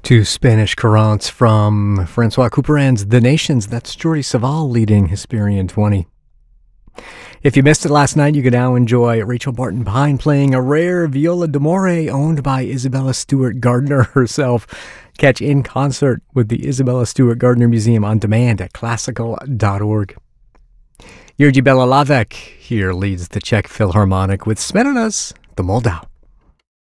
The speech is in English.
Two Spanish courants from Francois Couperin's The Nations. That's Jordi Savall leading Hesperian 20. If you missed it last night, you can now enjoy Rachel Barton Pine playing a rare viola d'amore owned by Isabella Stewart Gardner herself. Catch in concert with the Isabella Stewart Gardner Museum on demand at classical.org. Jiří Bělohlávek here leads the Czech Philharmonic with Smetana's The Moldau.